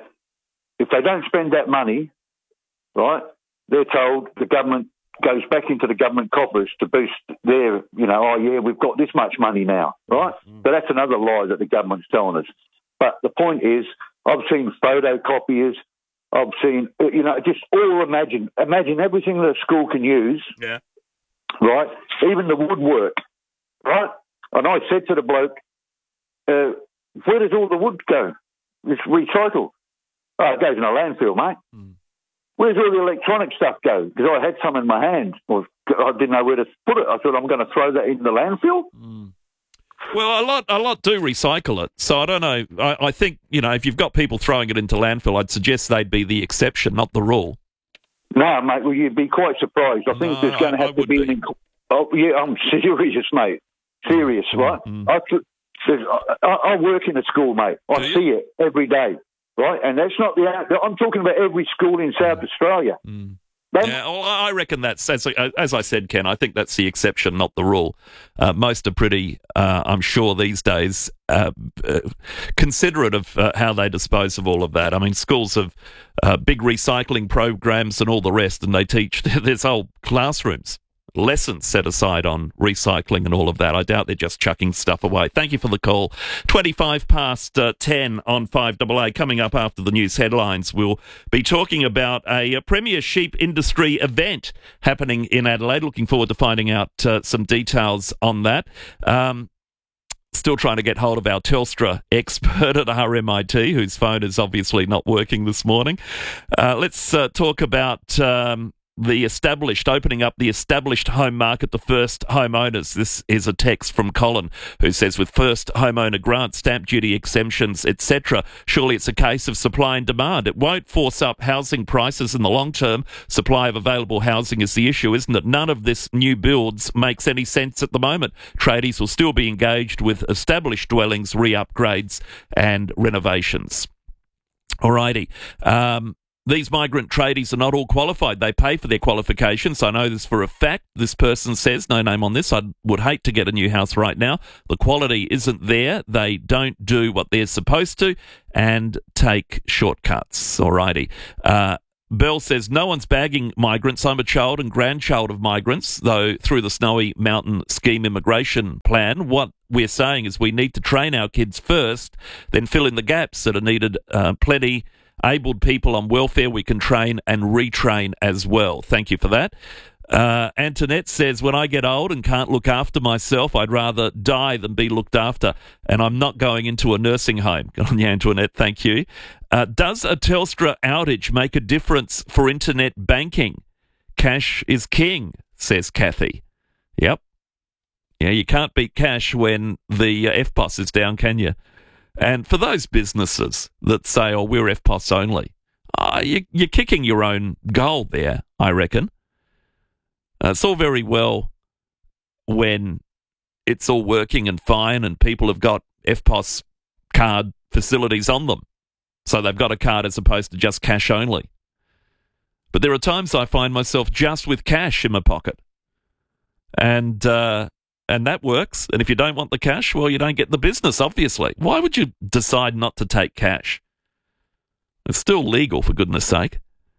if they don't spend that money, right, they're told the government goes back into the government coffers to boost their, you know, oh, yeah, we've got this much money now, right? Mm. But that's another lie that the government's telling us. But the point is, I've seen photocopiers, I've seen, you know, just all imagine, imagine everything that a school can use, yeah, right? Even the woodwork, right? And I said to the bloke, uh, where does all the wood go? It's recycled. Oh, it goes in a landfill, mate. Mm. Where's all the electronic stuff go? Because I had some in my hand. Well, I didn't know where to put it. I thought, I'm going to throw that in the landfill. Mm. Well, a lot, a lot do recycle it. So I don't know. I, I think, you know, if you've got people throwing it into landfill, I'd suggest they'd be the exception, not the rule. No, mate. Well, you'd be quite surprised. I think no, there's going to have to be. An, oh, yeah, I'm serious, mate. Serious, mm-hmm. right? Mm-hmm. I, I, I work in a school, mate. I do see you? it every day, right? And that's not the. I'm talking about every school in South mm. Australia. Mm. Yeah, well, I reckon that's, as, as I said, Ken, I think that's the exception, not the rule. Uh, most are pretty, uh, I'm sure these days, uh, uh, considerate of uh, how they dispose of all of that. I mean, schools have uh, big recycling programs and all the rest, and they teach, there's whole classrooms, lessons set aside on recycling and all of that. I doubt they're just chucking stuff away. Thank you for the call. twenty-five past uh, ten on five A A. Coming up after the news headlines, we'll be talking about a, a Premier Sheep Industry event happening in Adelaide. Looking forward to finding out uh, some details on that. Um, Still trying to get hold of our Telstra expert at R M I T, whose phone is obviously not working this morning. Uh, let's uh, talk about... Um, the established, opening up the established home market to first homeowners. This is a text from Colin who says, with first homeowner grants, stamp duty exemptions, et cetera, surely it's a case of supply and demand. It won't force up housing prices in the long term. Supply of available housing is the issue, isn't it? None of this new builds makes any sense at the moment. Tradies will still be engaged with established dwellings, re-upgrades and renovations. Alrighty. Um, These migrant tradies are not all qualified. They pay for their qualifications. I know this for a fact. This person says, no name on this, I would hate to get a new house right now. The quality isn't there. They don't do what they're supposed to and take shortcuts. Alrighty. Uh, Bell says, no one's bagging migrants. I'm a child and grandchild of migrants, though through the Snowy Mountain Scheme immigration plan. What we're saying is we need to train our kids first, then fill in the gaps that are needed. Uh, plenty abled people on welfare we can train and retrain as well. Thank you for that. Uh, Antoinette says, when I get old and can't look after myself, I'd rather die than be looked after, and I'm not going into a nursing home. Good on you, Antoinette. Thank you. Uh, does a Telstra outage make a difference for internet banking? Cash is king, says Kathy. Yep. Yeah, you can't beat cash when the uh, F P O S is down, can you? And for those businesses that say, oh, we're F P O S only, uh, you, you're kicking your own goal there, I reckon. Uh, it's all very well when it's all working and fine and people have got F P O S card facilities on them. So they've got a card as opposed to just cash only. But there are times I find myself just with cash in my pocket. And... Uh, And that works. And if you don't want the cash, well, you don't get the business, obviously. Why would you decide not to take cash? It's still legal, for goodness sake.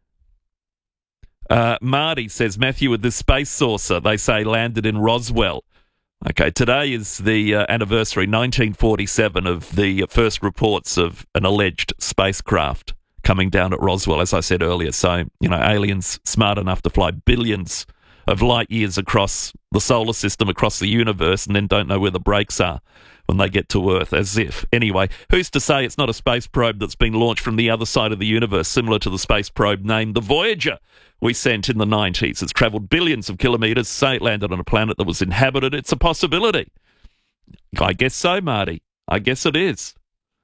Uh, Marty says, Matthew, with this space saucer, they say landed in Roswell. Okay, today is the uh, anniversary, nineteen forty-seven, of the first reports of an alleged spacecraft coming down at Roswell, as I said earlier. So, you know, aliens smart enough to fly billions of light years across the solar system, across the universe, and then don't know where the brakes are when they get to Earth, as if. Anyway, who's to say it's not a space probe that's been launched from the other side of the universe, similar to the space probe named the Voyager we sent in the nineties. It's travelled billions of kilometres, say it landed on a planet that was inhabited. It's a possibility. I guess so, Marty. I guess it is.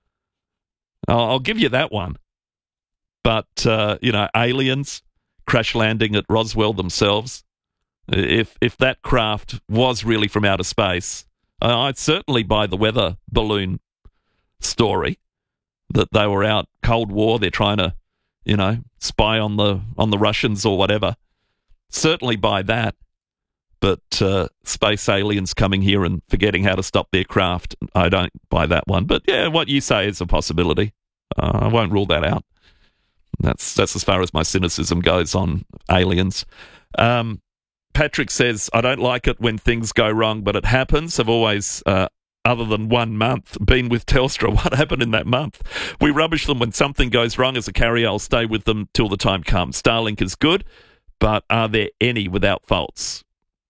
I'll, I'll give you that one. But, uh, you know, aliens crash landing at Roswell themselves, If if that craft was really from outer space, uh, I'd certainly buy the weather balloon story that they were out Cold War. They're trying to, you know, spy on the on the Russians or whatever. Certainly buy that. But uh, space aliens coming here and forgetting how to stop their craft, I don't buy that one. But yeah, what you say is a possibility. Uh, I won't rule that out. That's that's as far as my cynicism goes on aliens. Um, Patrick says, I don't like it when things go wrong, but it happens. I've always, uh, other than one month, been with Telstra. What happened in that month? We rubbish them when something goes wrong as a carrier. I'll stay with them till the time comes. Starlink is good, but are there any without faults?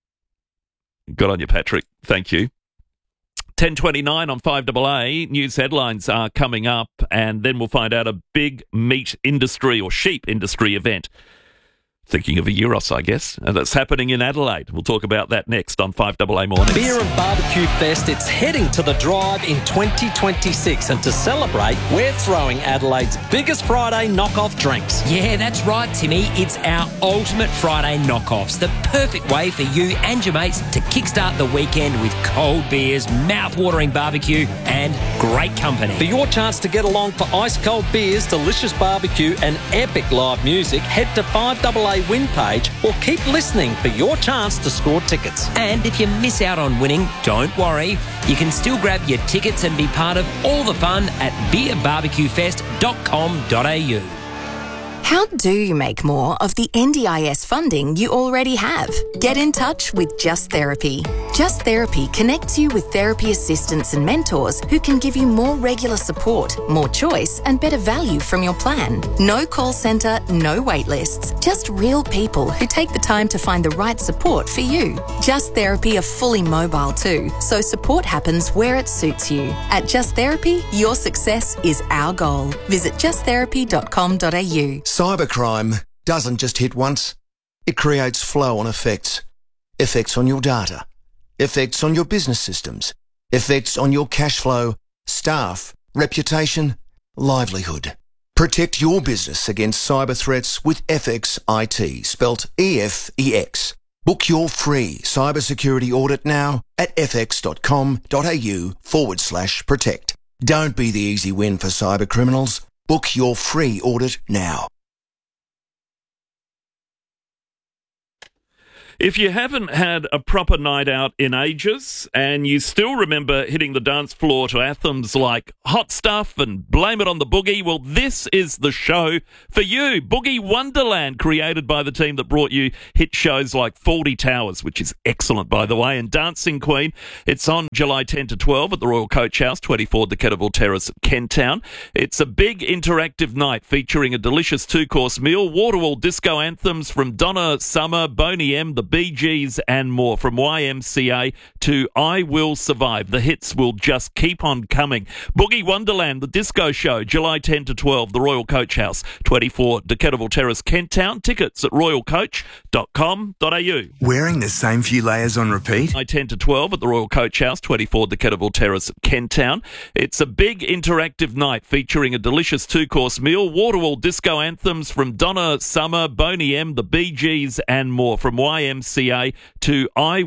Good on you, Patrick. Thank you. ten twenty-nine on five double A. News headlines are coming up, and then we'll find out a big meat industry or sheep industry event. Thinking of a Euros, I guess, and that's happening in Adelaide. We'll talk about that next on five double A Mornings. Beer and Barbecue Fest, it's heading to the Drive in twenty twenty-six, and to celebrate, we're throwing Adelaide's biggest Friday knockoff drinks. Yeah, that's right, Timmy. It's our ultimate Friday knockoffs, the perfect way for you and your mates to kickstart the weekend with cold beers, mouth-watering barbecue, and great company. For your chance to get along for ice-cold beers, delicious barbecue, and epic live music, head to five double A win page or keep listening for your chance to score tickets. And if you miss out on winning, don't worry. You can still grab your tickets and be part of all the fun at beer barbecue fest dot com dot a u. How do you make more of the N D I S funding you already have? Get in touch with Just Therapy. Just Therapy connects you with therapy assistants and mentors who can give you more regular support, more choice, and better value from your plan. No call centre, no wait lists. Just real people who take the time to find the right support for you. Just Therapy are fully mobile too, so support happens where it suits you. At Just Therapy, your success is our goal. Visit just therapy dot com dot a u. Cybercrime doesn't just hit once, It creates flow-on effects. Effects on your data. Effects on your business systems. Effects on your cash flow, staff, reputation, livelihood. Protect your business against cyber threats with F X I T, spelt E F E X. Book your free cybersecurity audit now at fx.com.au forward slash protect. Don't be the easy win for cyber criminals. Book your free audit now. If you haven't had a proper night out in ages and you still remember hitting the dance floor to anthems like Hot Stuff and Blame It on the Boogie, well, this is the show for you. Boogie Wonderland, created by the team that brought you hit shows like Fawlty Towers, which is excellent, by the way, and Dancing Queen. It's on July tenth to twelve at the Royal Coach House, twenty-four Decathlon Terrace at Kent Town. It's a big interactive night featuring a delicious two-course meal, wall-to-wall disco anthems from Donna Summer, Boney M, the Bee Gees and more. From Y M C A to I Will Survive, the hits will just keep on coming. Boogie Wonderland, the disco show, July tenth to twelve, the Royal Coach House, twenty-four Decathlon Terrace, Kent Town. Tickets at royal coach dot com dot a u. Wearing the same few layers on repeat? July tenth to twelve at the Royal Coach House, twenty-four Decathlon Terrace at Kent Town. It's a big interactive night featuring a delicious two-course meal, wall-to-wall disco anthems from Donna Summer, Boney M, the Bee Gees and more. From Y M C A to I